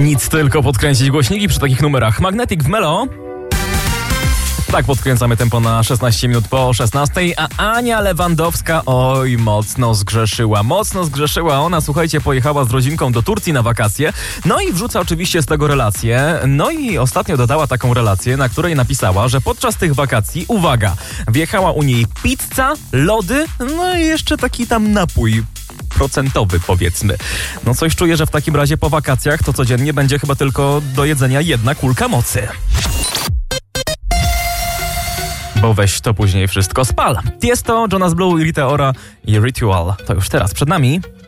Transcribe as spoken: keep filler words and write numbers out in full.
Nic, tylko podkręcić głośniki przy takich numerach. Magnetic w Melo. Tak, podkręcamy tempo na szesnaście minut po szesnastej, a Ania Lewandowska, oj, mocno zgrzeszyła, mocno zgrzeszyła. Ona, słuchajcie, pojechała z rodzinką do Turcji na wakacje, no i wrzuca oczywiście z tego relację. No i ostatnio dodała taką relację, na której napisała, że podczas tych wakacji, uwaga, wjechała u niej pizza, lody, no i jeszcze taki tam napój procentowy, powiedzmy. No coś czuję, że w takim razie po wakacjach to codziennie będzie chyba tylko do jedzenia jedna kulka mocy. Bo weź to później wszystko spal. Tiesto, Jonas Blue, Rita Ora i Ritual. To już teraz przed nami.